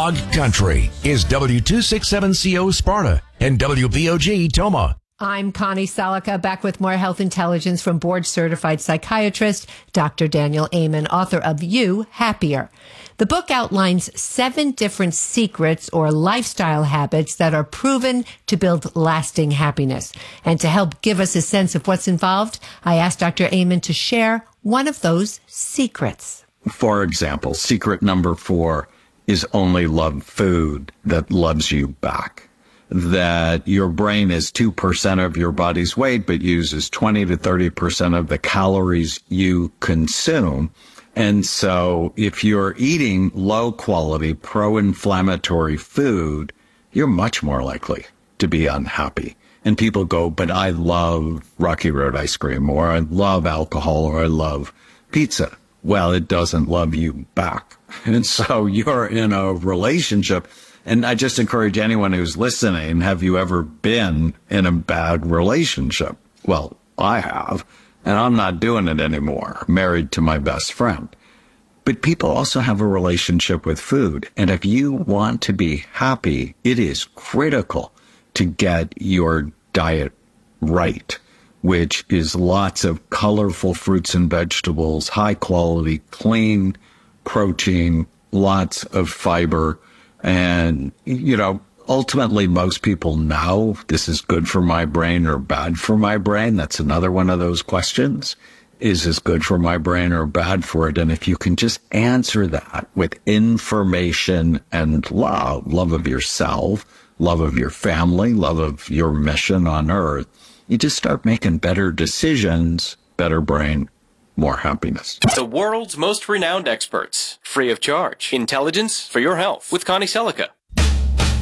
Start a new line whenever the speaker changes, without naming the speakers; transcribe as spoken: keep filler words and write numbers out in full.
Hog Country is W two sixty-seven C O Sparta and W B O G Toma.
I'm Connie Salica, back with more health intelligence from board-certified psychiatrist Doctor Daniel Amen, author of You Happier. The book outlines seven different secrets or lifestyle habits that are proven to build lasting happiness. And to help give us a sense of what's involved, I asked Doctor Amen to share one of those secrets.
For example, secret number four is only love food that loves you back. That your brain is two percent of your body's weight, but uses twenty to thirty percent of the calories you consume. And so if you're eating low quality, pro-inflammatory food, you're much more likely to be unhappy. And people go, but I love Rocky Road ice cream, or I love alcohol, or I love pizza. Well, it doesn't love you back. And so you're in a relationship. And I just encourage anyone who's listening, have you ever been in a bad relationship? Well, I have, and I'm not doing it anymore, married to my best friend. But people also have a relationship with food. And if you want to be happy, it is critical to get your diet right, which is lots of colorful fruits and vegetables, high quality, clean protein, lots of fiber. And, you know, ultimately, most people know this is good for my brain or bad for my brain. That's another one of those questions. Is this good for my brain or bad for it? And if you can just answer that with information and love, love of yourself, love of your family, love of your mission on earth, you just start making better decisions, better brain, more happiness.
The world's most renowned experts, free of charge. Intelligence for your health with Connie Selica.